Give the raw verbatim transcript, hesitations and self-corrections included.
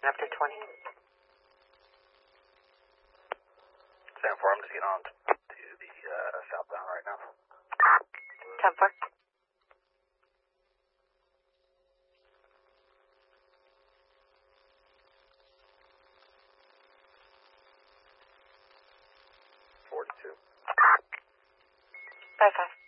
After twenty. Sam four, I'm just getting on to the uh, southbound right now. ten four. forty-two. five five.